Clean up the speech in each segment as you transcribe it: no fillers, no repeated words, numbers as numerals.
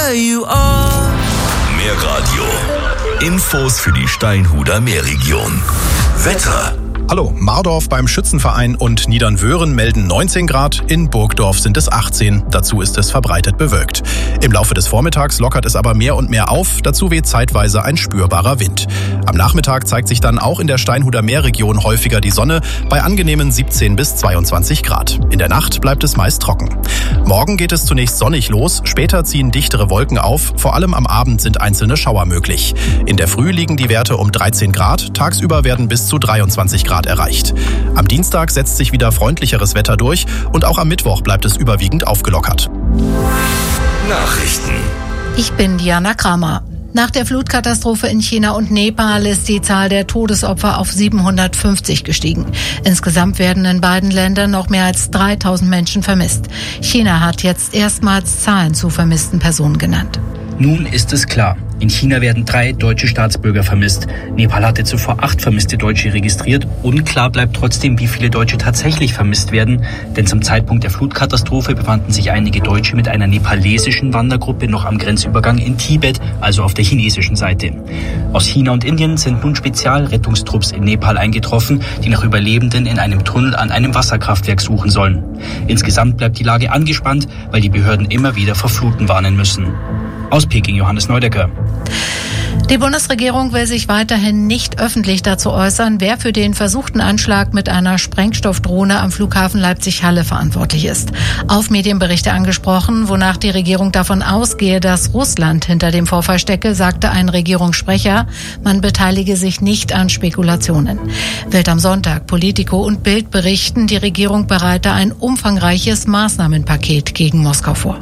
where you are. Mehr Radio. Infos für die Steinhuder Meerregion. Wetter. Hallo, Mardorf beim Schützenverein und Niedernwöhren melden 19 Grad, in Burgdorf sind es 18, dazu ist es verbreitet bewölkt. Im Laufe des Vormittags lockert es aber mehr und mehr auf, dazu weht zeitweise ein spürbarer Wind. Am Nachmittag zeigt sich dann auch in der Steinhuder Meerregion häufiger die Sonne bei angenehmen 17 bis 22 Grad. In der Nacht bleibt es meist trocken. Morgen geht es zunächst sonnig los, später ziehen dichtere Wolken auf, vor allem am Abend sind einzelne Schauer möglich. In der Früh liegen die Werte um 13 Grad, tagsüber werden bis zu 23 Grad erreicht. Am Dienstag setzt sich wieder freundlicheres Wetter durch und auch am Mittwoch bleibt es überwiegend aufgelockert. Nachrichten. Ich bin Diana Kramer. Nach der Flutkatastrophe in China und Nepal ist die Zahl der Todesopfer auf 750 gestiegen. Insgesamt werden in beiden Ländern noch mehr als 3000 Menschen vermisst. China hat jetzt erstmals Zahlen zu vermissten Personen genannt. Nun ist es klar. In China werden 3 deutsche Staatsbürger vermisst. Nepal hatte zuvor 8 vermisste Deutsche registriert. Unklar bleibt trotzdem, wie viele Deutsche tatsächlich vermisst werden. Denn zum Zeitpunkt der Flutkatastrophe befanden sich einige Deutsche mit einer nepalesischen Wandergruppe noch am Grenzübergang in Tibet, also auf der chinesischen Seite. Aus China und Indien sind nun Spezialrettungstrupps in Nepal eingetroffen, die nach Überlebenden in einem Tunnel an einem Wasserkraftwerk suchen sollen. Insgesamt bleibt die Lage angespannt, weil die Behörden immer wieder vor Fluten warnen müssen. Aus Peking, Johannes Neudecker. Die Bundesregierung will sich weiterhin nicht öffentlich dazu äußern, wer für den versuchten Anschlag mit einer Sprengstoffdrohne am Flughafen Leipzig-Halle verantwortlich ist. Auf Medienberichte angesprochen, wonach die Regierung davon ausgehe, dass Russland hinter dem Vorfall stecke, sagte ein Regierungssprecher, man beteilige sich nicht an Spekulationen. Welt am Sonntag, Politico und Bild berichten, die Regierung bereite ein umfangreiches Maßnahmenpaket gegen Moskau vor.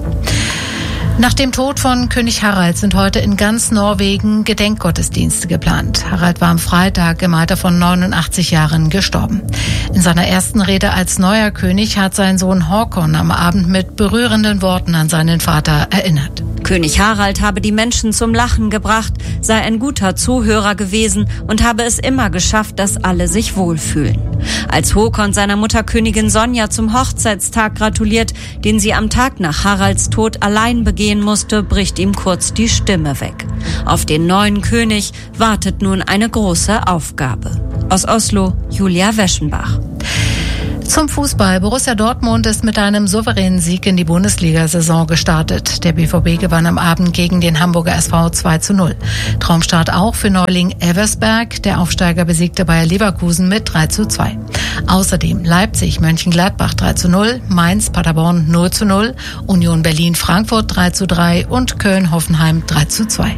Nach dem Tod von König Harald sind heute in ganz Norwegen Gedenkgottesdienste geplant. Harald war am Freitag im Alter von 89 Jahren gestorben. In seiner ersten Rede als neuer König hat sein Sohn Håkon am Abend mit berührenden Worten an seinen Vater erinnert. König Harald habe die Menschen zum Lachen gebracht, sei ein guter Zuhörer gewesen und habe es immer geschafft, dass alle sich wohlfühlen. Als Håkon seiner Mutter Königin Sonja zum Hochzeitstag gratuliert, den sie am Tag nach Haralds Tod allein begehen musste, bricht ihm kurz die Stimme weg. Auf den neuen König wartet nun eine große Aufgabe. Aus Oslo, Julia Weschenbach. Zum Fußball. Borussia Dortmund ist mit einem souveränen Sieg in die Bundesliga-Saison gestartet. Der BVB gewann am Abend gegen den Hamburger SV 2:0. Traumstart auch für Neuling Elversberg. Der Aufsteiger besiegte Bayer Leverkusen mit 3:2. Außerdem Leipzig, Mönchengladbach 3:0, Mainz, Paderborn 0:0, Union Berlin, Frankfurt 3:3 und Köln-Hoffenheim 3:2.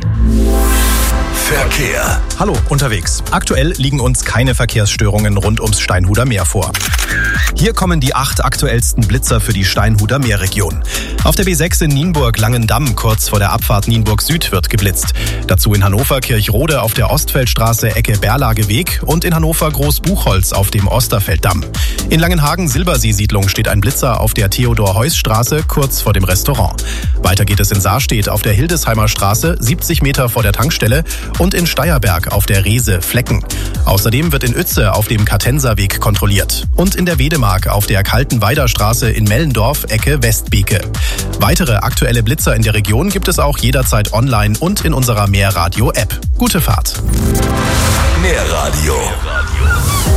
Verkehr. Hallo, unterwegs. Aktuell liegen uns keine Verkehrsstörungen rund ums Steinhuder Meer vor. Hier kommen die 8 aktuellsten Blitzer für die Steinhuder Meerregion. Auf der B6 in Nienburg-Langendamm, kurz vor der Abfahrt Nienburg Süd, wird geblitzt. Dazu in Hannover Kirchrode auf der Ostfeldstraße Ecke Berlageweg und in Hannover Großbuchholz auf dem Osterfelddamm. In Langenhagen Silbersee-Siedlung steht ein Blitzer auf der Theodor-Heuss-Straße kurz vor dem Restaurant. Weiter geht es in Saarstedt auf der Hildesheimer Straße 70 Meter vor der Tankstelle und in Steierberg auf der Reese Flecken. Außerdem wird in Uetze auf dem Katenserweg kontrolliert und in der Wedemark auf der Kaltenweider Straße in Mellendorf Ecke Westbeke. Weitere aktuelle Blitzer in der Region gibt es auch jederzeit online und in unserer Meerradio-App. Gute Fahrt! Meerradio.